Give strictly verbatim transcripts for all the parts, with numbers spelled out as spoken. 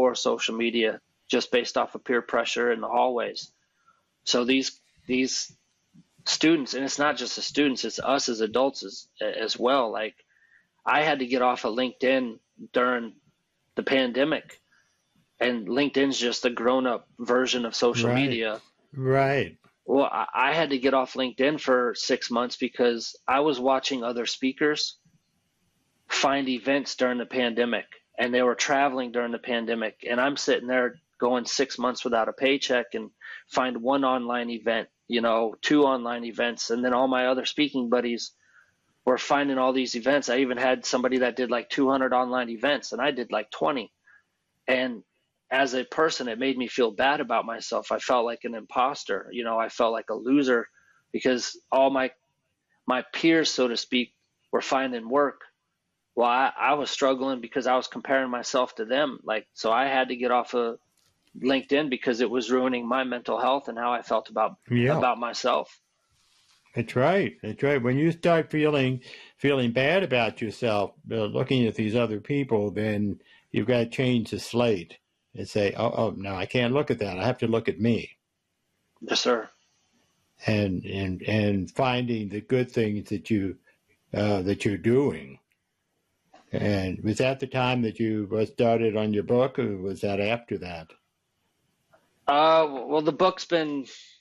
before social media, just based off of peer pressure in the hallways. So these these students, and it's not just the students, it's us as adults as, as well. Like, I had to get off of LinkedIn during the pandemic, and LinkedIn's just a grown-up version of social Right. media. Right. Well, I, I had to get off LinkedIn for six months because I was watching other speakers find events during the pandemic, and they were traveling during the pandemic, and I'm sitting there going six months without a paycheck and find one online event, you know, two online events, and then all my other speaking buddies were finding all these events. I even had somebody that did like two hundred online events, and I did like twenty. And as a person, it made me feel bad about myself. I felt like an imposter, you know, I felt like a loser because all my my peers, so to speak, were finding work. Well, I, I was struggling because I was comparing myself to them. Like, so I had to get off of LinkedIn because it was ruining my mental health and how I felt about Yeah. about myself. That's right. That's right. When you start feeling feeling bad about yourself, uh, looking at these other people, then you've got to change the slate and say, "Oh, oh, no, I can't look at that. I have to look at me." Yes, sir. And and and finding the good things that you uh, that you're doing. And was that the time that you started on your book, or was that after that? Uh, well, the book's been.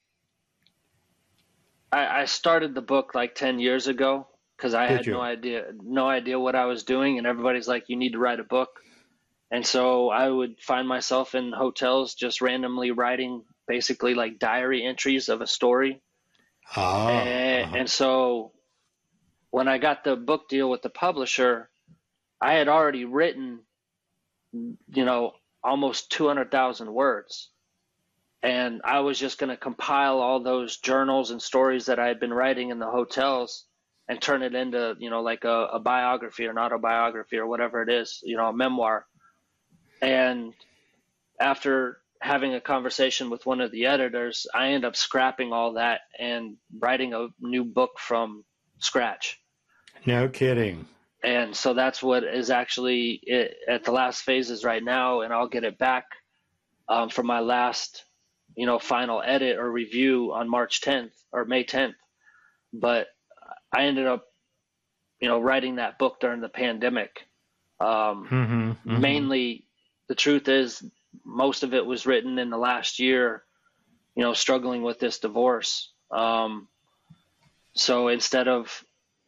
I, I started the book like ten years ago because I Did had no you? idea, no idea what I was doing, and everybody's like, "You need to write a book." And so I would find myself in hotels just randomly writing basically like diary entries of a story. Ah, And, uh-huh. and so when I got the book deal with the publisher, I had already written, you know, almost two hundred thousand words. And I was just going to compile all those journals and stories that I had been writing in the hotels and turn it into, you know, like a, a biography or an autobiography or whatever it is, you know, a memoir. And after having a conversation with one of the editors, I ended up scrapping all that and writing a new book from scratch. No kidding. And so that's what is actually it, at the last phases right now, and I'll get it back um, for my last, you know, final edit or review on March tenth or May tenth. But I ended up, you know, writing that book during the pandemic. Um, Mm-hmm, mm-hmm. mainly, the truth is, most of it was written in the last year, you know, struggling with this divorce. Um, so instead of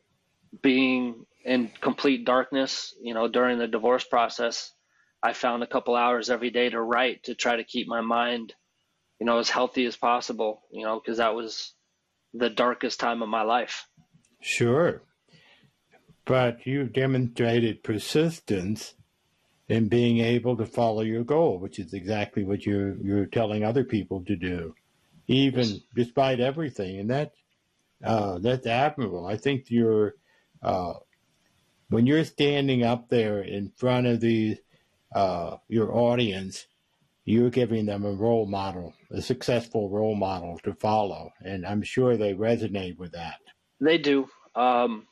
being in complete darkness, you know, during the divorce process, I found a couple hours every day to write to try to keep my mind, you know, as healthy as possible, you know, because that was the darkest time of my life. Sure. But you demonstrated persistence in being able to follow your goal, which is exactly what you're you're telling other people to do, even Yes. despite everything. And that uh, that's admirable. I think you're uh, when you're standing up there in front of the uh, your audience, you're giving them a role model, a successful role model to follow, and I'm sure they resonate with that. They do. Um,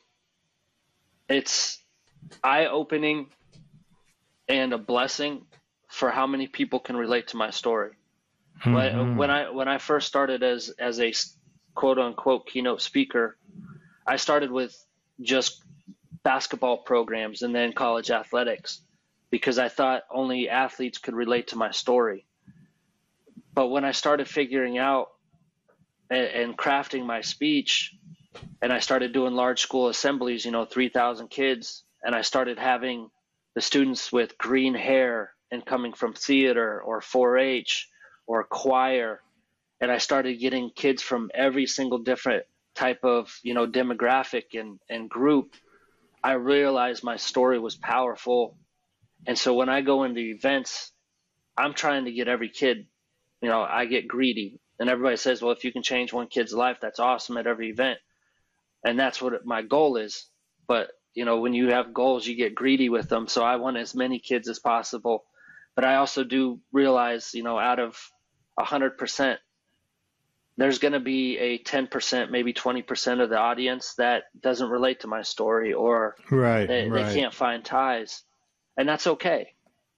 it's eye-opening and a blessing for how many people can relate to my story. When Mm-hmm. I when I first started as as a quote unquote keynote speaker, I started with just basketball programs and then college athletics because I thought only athletes could relate to my story. But when I started figuring out and, and crafting my speech, and I started doing large school assemblies, you know, three thousand kids, and I started having the students with green hair and coming from theater or four H or choir, and I started getting kids from every single different type of, you know, demographic and, and group. I realized my story was powerful. And so when I go into events, I'm trying to get every kid, you know, I get greedy. And everybody says, well, if you can change one kid's life, that's awesome at every event. And that's what my goal is. But, you know, when you have goals, you get greedy with them. So I want as many kids as possible. But I also do realize, you know, out of one hundred percent, there's going to be a ten percent, maybe twenty percent of the audience that doesn't relate to my story, or Right, they, they right. can't find ties. And that's okay.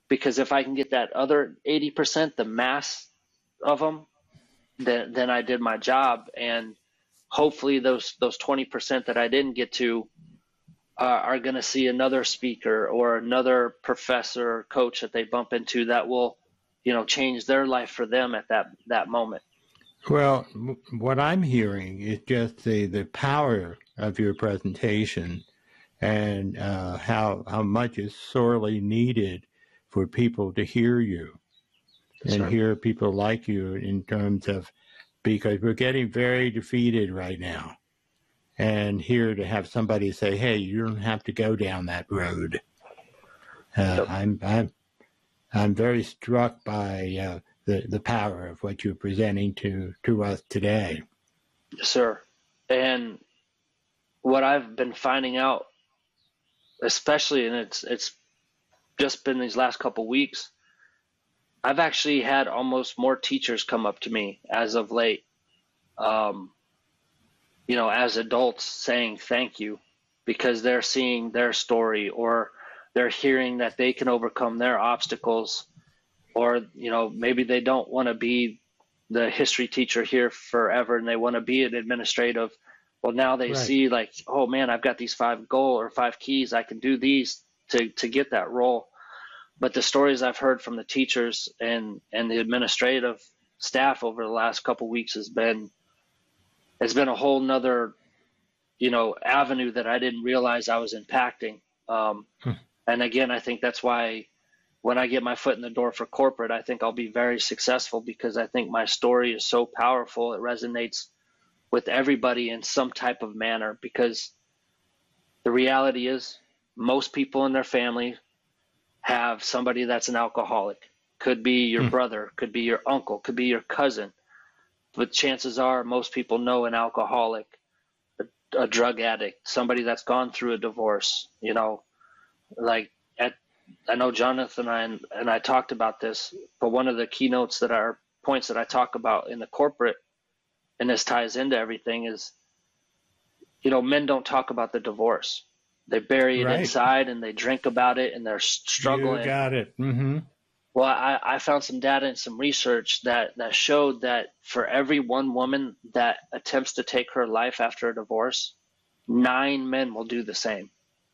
because if I can get that other eighty percent, the mass of them, then then I did my job. And hopefully those those twenty percent that I didn't get to uh, are going to see another speaker or another professor or coach that they bump into that will, you know, change their life for them at that that moment. Well, what I'm hearing is just the, the power of your presentation and uh, how how much is sorely needed for people to hear you and Sorry. hear people like you in terms of, because we're getting very defeated right now. And here to have somebody say, hey, you don't have to go down that road. Uh, Yep. I'm, I'm, I'm very struck by uh, the, the power of what you're presenting to, to us today. Yes, sir. And what I've been finding out, especially, and it's it's just been these last couple weeks, I've actually had almost more teachers come up to me as of late, um, you know, as adults saying thank you because they're seeing their story or they're hearing that they can overcome their obstacles, or, you know, maybe they don't want to be the history teacher here forever and they want to be an administrative. Well, now they Right. see like, oh man, I've got these five goal or five keys. I can do these to, to get that role. But the stories I've heard from the teachers and, and the administrative staff over the last couple of weeks has been, has been a whole nother, you know, avenue that I didn't realize I was impacting. Um, Hmm. and again, I think that's why when I get my foot in the door for corporate, I think I'll be very successful because I think my story is so powerful. It resonates with everybody in some type of manner, because the reality is most people in their family have somebody that's an alcoholic. Could be your Hmm. brother, could be your uncle, could be your cousin. But chances are most people know an alcoholic, a, a drug addict, somebody that's gone through a divorce, you know, like at I know Jonathan and I, and I talked about this, but one of the keynotes that are points that I talk about in the corporate, and this ties into everything, is, you know, men don't talk about the divorce. They bury it Right. inside and they drink about it and they're You struggling. got it. Mm-hmm. Well, I, I found some data and some research that, that showed that for every one woman that attempts to take her life after a divorce, nine men will do the same.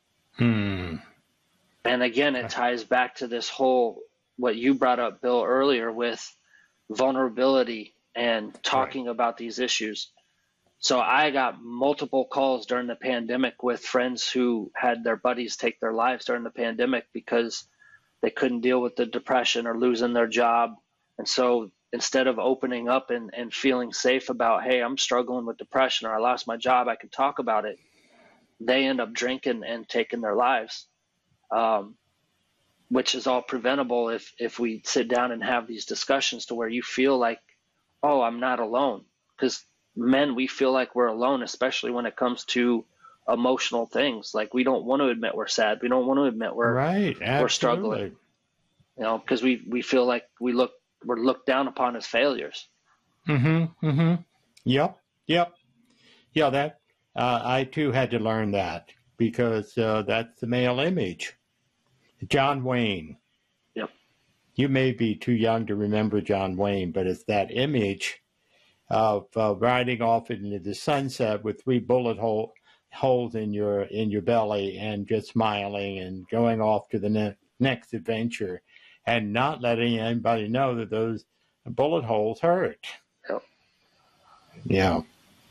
Hmm. And again, it ties back to this whole, what you brought up, Bill, earlier with vulnerability and talking right. about these issues. So I got multiple calls during the pandemic with friends who had their buddies take their lives during the pandemic because they couldn't deal with the depression or losing their job. And so instead of opening up and, and feeling safe about, hey, I'm struggling with depression or I lost my job, I can talk about it, they end up drinking and taking their lives. Um, which is all preventable if, if we sit down and have these discussions to where you feel like, oh, I'm not alone. Because men, we feel like we're alone, especially when it comes to emotional things. Like we don't want to admit we're sad. We don't want to admit we're right. we're struggling. You know, because we, we feel like we look we're looked down upon as failures. Mm-hmm. Mm-hmm. Yep. Yep. Yeah, that uh, I too had to learn that because uh, that's the male image. John Wayne. Yep. You may be too young to remember John Wayne, but it's that image of uh, riding off into the sunset with three bullet hole, holes in your in your belly and just smiling and going off to the ne- next adventure and not letting anybody know that those bullet holes hurt. Yep. Yeah.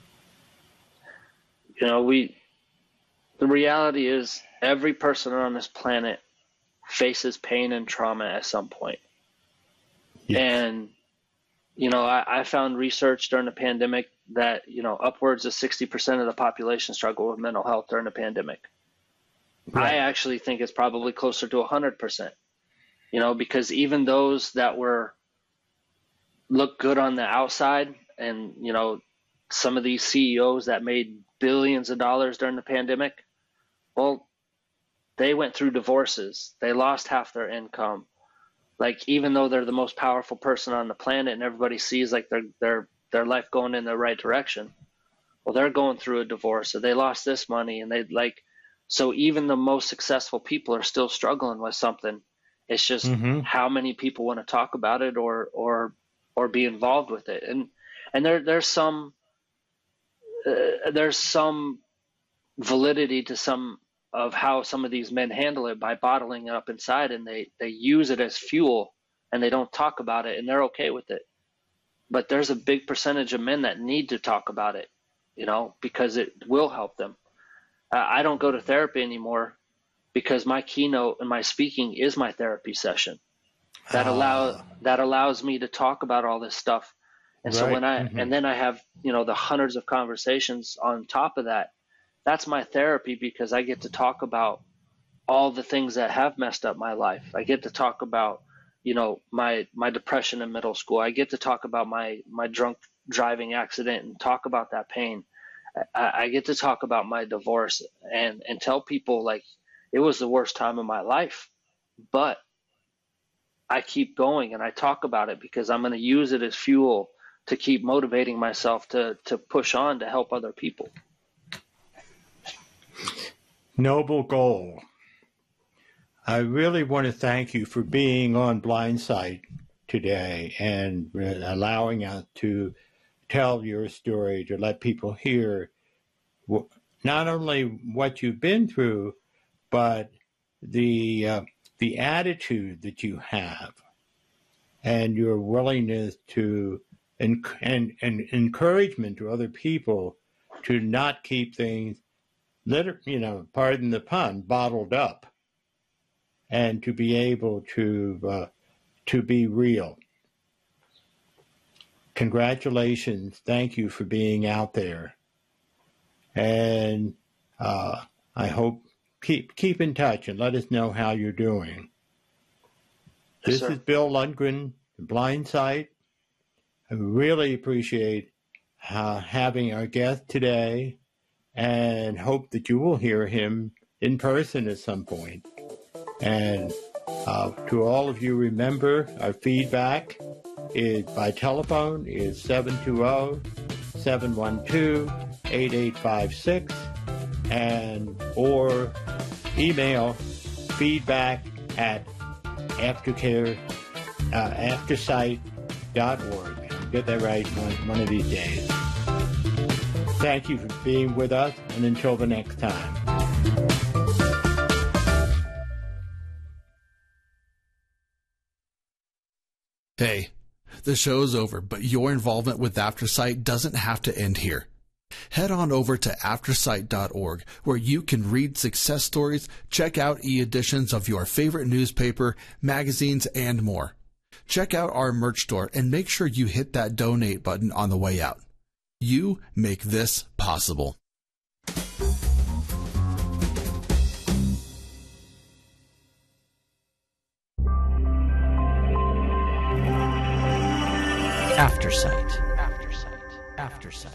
You know, we the reality is every person on this planet faces pain and trauma at some point. Yes. And, you know, I, I found research during the pandemic that, you know, upwards of sixty percent of the population struggle with mental health during the pandemic. Right. I actually think it's probably closer to one hundred percent, you know, because even those that were look good on the outside and, you know, some of these C E Os that made billions of dollars during the pandemic, well, they went through divorces. They lost half their income. Like, even though they're the most powerful person on the planet and everybody sees like their their their life going in the right direction, well, they're going through a divorce. So they lost this money and they like, so even the most successful people are still struggling with something. It's just Mm-hmm. how many people want to talk about it or or or be involved with it. And and there there's some uh, there's some validity to some of how some of these men handle it by bottling it up inside, and they they use it as fuel, and they don't talk about it, and they're okay with it. But there's a big percentage of men that need to talk about it, you know, because it will help them. Uh, I don't go to therapy anymore because my keynote and my speaking is my therapy session. That allow Ah. that allows me to talk about all this stuff. And so Right. when I Mhm. and then I have, you know, the hundreds of conversations on top of that. That's my therapy because I get to talk about all the things that have messed up my life. I get to talk about, you know, my my depression in middle school. I get to talk about my my drunk driving accident and talk about that pain. I, I get to talk about my divorce and and tell people like it was the worst time of my life, but I keep going and I talk about it because I'm going to use it as fuel to keep motivating myself to to push on to help other people. Noble goal. I really want to thank you for being on Blindsight today and allowing us to tell your story, to let people hear not only what you've been through, but the uh, the attitude that you have and your willingness to and, and and encouragement to other people to not keep things, you know, pardon the pun, bottled up, and to be able to uh, to be real. Congratulations! Thank you for being out there, and uh, I hope keep keep in touch and let us know how you're doing. Yes, This sir. is Bill Lundgren, Blindsight. I really appreciate uh, having our guest today, and hope that you will hear him in person at some point. And uh, to all of you, remember our feedback is by telephone is seven two zero, seven one two, eight eight five six, and or email feedback at aftercare uh, aftersight dot org. I'll get that right one, one of these days. Thank you for being with us, and until the next time. Hey, the show's over, but your involvement with AfterSight doesn't have to end here. Head on over to aftersight dot org, where you can read success stories, check out e-editions of your favorite newspaper, magazines, and more. Check out our merch store and make sure you hit that donate button on the way out. You make this possible. AfterSight. AfterSight. AfterSight.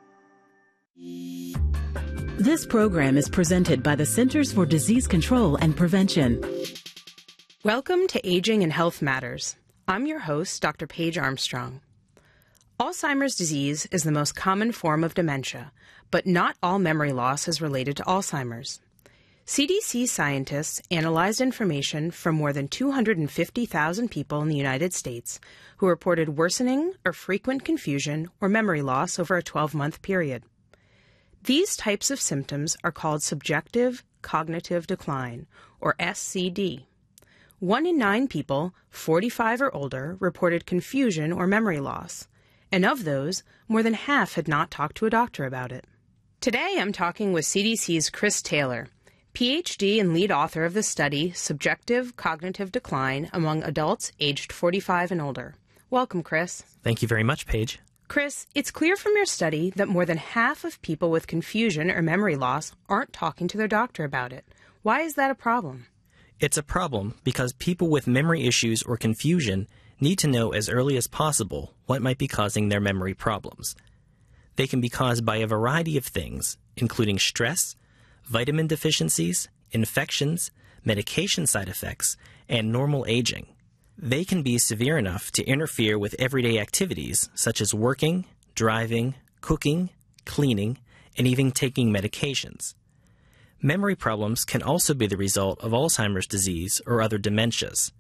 This program is presented by the Centers for Disease Control and Prevention. Welcome to Aging and Health Matters. I'm your host, Doctor Paige Armstrong. Alzheimer's disease is the most common form of dementia, but not all memory loss is related to Alzheimer's. C D C scientists analyzed information from more than two hundred fifty thousand people in the United States who reported worsening or frequent confusion or memory loss over a twelve-month period. These types of symptoms are called subjective cognitive decline, or S C D. One in nine people, forty-five or older, reported confusion or memory loss, and of those, more than half had not talked to a doctor about it. Today I'm talking with C D C's Chris Taylor, P H D and lead author of the study Subjective Cognitive Decline Among Adults Aged forty-five and Older. Welcome, Chris. Thank you very much, Paige. Chris, it's clear from your study that more than half of people with confusion or memory loss aren't talking to their doctor about it. Why is that a problem? It's a problem because people with memory issues or confusion need to know as early as possible what might be causing their memory problems. They can be caused by a variety of things, including stress, vitamin deficiencies, infections, medication side effects, and normal aging. They can be severe enough to interfere with everyday activities such as working, driving, cooking, cleaning, and even taking medications. Memory problems can also be the result of Alzheimer's disease or other dementias.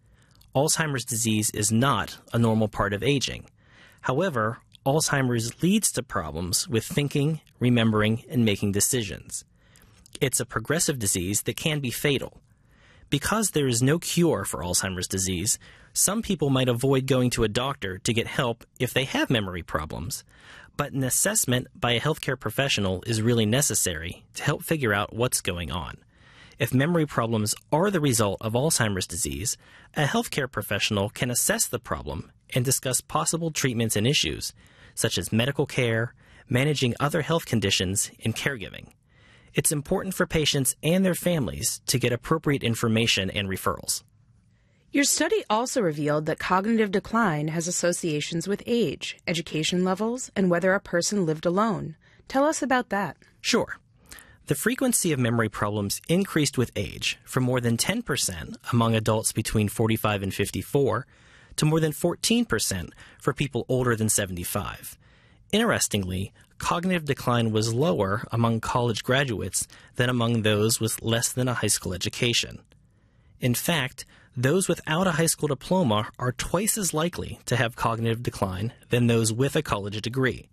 Alzheimer's disease is not a normal part of aging. However, Alzheimer's leads to problems with thinking, remembering, and making decisions. It's a progressive disease that can be fatal. Because there is no cure for Alzheimer's disease, some people might avoid going to a doctor to get help if they have memory problems. But an assessment by a healthcare professional is really necessary to help figure out what's going on. If memory problems are the result of Alzheimer's disease, a healthcare professional can assess the problem and discuss possible treatments and issues, such as medical care, managing other health conditions, and caregiving. It's important for patients and their families to get appropriate information and referrals. Your study also revealed that cognitive decline has associations with age, education levels, and whether a person lived alone. Tell us about that. Sure. The frequency of memory problems increased with age from more than ten percent among adults between forty-five and fifty-four to more than fourteen percent for people older than seventy-five. Interestingly, cognitive decline was lower among college graduates than among those with less than a high school education. In fact, those without a high school diploma are twice as likely to have cognitive decline than those with a college degree.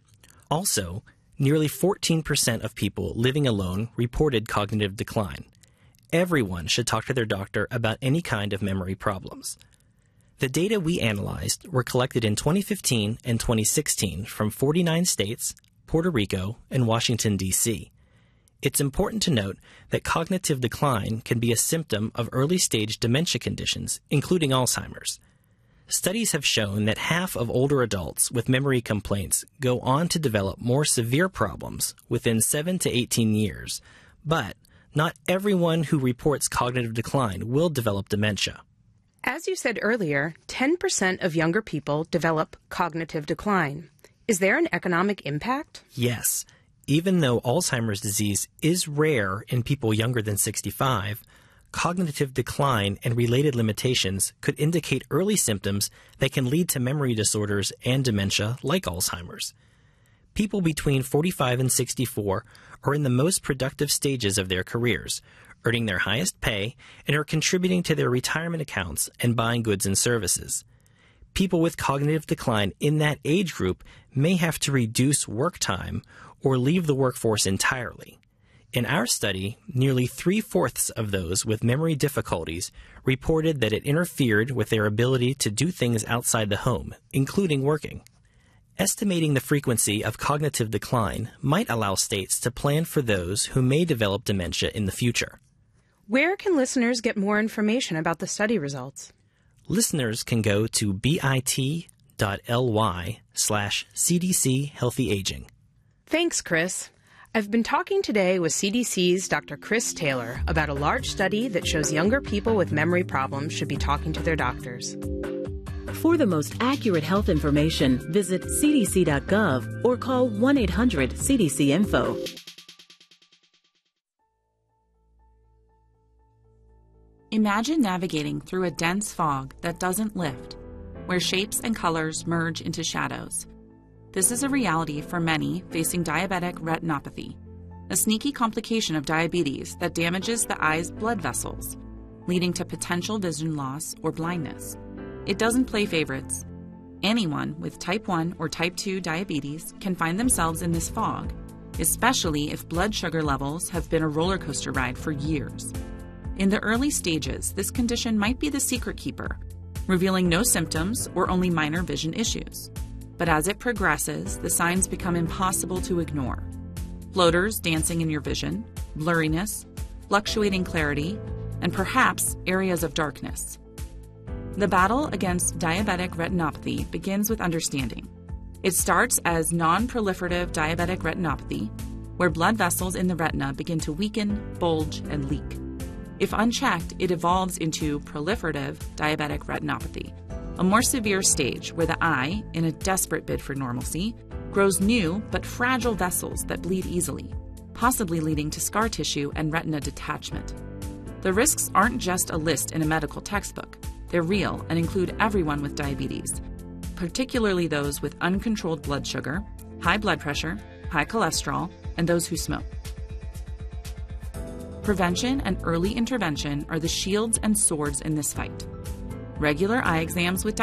Also, nearly fourteen percent of people living alone reported cognitive decline. Everyone should talk to their doctor about any kind of memory problems. The data we analyzed were collected in twenty fifteen and twenty sixteen from forty-nine states, Puerto Rico, and Washington, D C It's important to note that cognitive decline can be a symptom of early-stage dementia conditions, including Alzheimer's. Studies have shown that half of older adults with memory complaints go on to develop more severe problems within seven to eighteen years, but not everyone who reports cognitive decline will develop dementia. As you said earlier, ten percent of younger people develop cognitive decline. Is there an economic impact? Yes. Even though Alzheimer's disease is rare in people younger than sixty-five, cognitive decline and related limitations could indicate early symptoms that can lead to memory disorders and dementia like Alzheimer's. People between forty-five and sixty-four are in the most productive stages of their careers, earning their highest pay, and are contributing to their retirement accounts and buying goods and services. People with cognitive decline in that age group may have to reduce work time or leave the workforce entirely. In our study, nearly three-fourths of those with memory difficulties reported that it interfered with their ability to do things outside the home, including working. Estimating the frequency of cognitive decline might allow states to plan for those who may develop dementia in the future. Where can listeners get more information about the study results? Listeners can go to bit.ly slash CDC Healthy Aging. Thanks, Chris. I've been talking today with C D C's Doctor Chris Taylor about a large study that shows younger people with memory problems should be talking to their doctors. For the most accurate health information, visit c d c dot gov or call one eight hundred C D C info. Imagine navigating through a dense fog that doesn't lift, where shapes and colors merge into shadows. This is a reality for many facing diabetic retinopathy, a sneaky complication of diabetes that damages the eye's blood vessels, leading to potential vision loss or blindness. It doesn't play favorites. Anyone with type one or type two diabetes can find themselves in this fog, especially if blood sugar levels have been a roller coaster ride for years. In the early stages, this condition might be the secret keeper, revealing no symptoms or only minor vision issues. But as it progresses, the signs become impossible to ignore. Floaters dancing in your vision, blurriness, fluctuating clarity, and perhaps areas of darkness. The battle against diabetic retinopathy begins with understanding. It starts as non-proliferative diabetic retinopathy, where blood vessels in the retina begin to weaken, bulge, and leak. If unchecked, it evolves into proliferative diabetic retinopathy, a more severe stage where the eye, in a desperate bid for normalcy, grows new but fragile vessels that bleed easily, possibly leading to scar tissue and retina detachment. The risks aren't just a list in a medical textbook. They're real and include everyone with diabetes, particularly those with uncontrolled blood sugar, high blood pressure, high cholesterol, and those who smoke. Prevention and early intervention are the shields and swords in this fight. regular eye exams with